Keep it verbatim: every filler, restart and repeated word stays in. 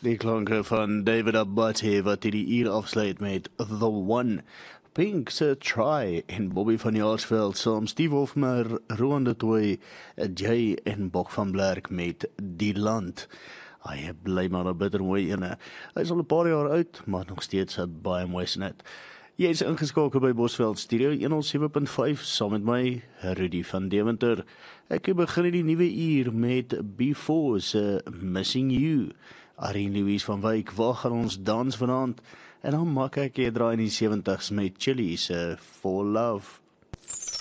Die klanke van David Abate wat hierdie uur afsluit met The One. Pink se Try en Bobby van Jaarsveld saam Steve Hofmer, Roan de Tooi, Jay en Bok van Blerk met Die Land. Hy bly maar 'n bitter mooi ene. Hy is al 'n paar jaar oud, maar nog steeds 'n baie mooi snit. Jy is ingeskakel by Bosveld Studio honderd sewe punt vyf saam met my, Rudy van Deventer. Ek begin die nuwe uur met Before se Missing You. Arien Louise van Wyk, waar gaan ons dans vanaand? En dan maak ek 'n draai in die sewentig's met Chili se For Love.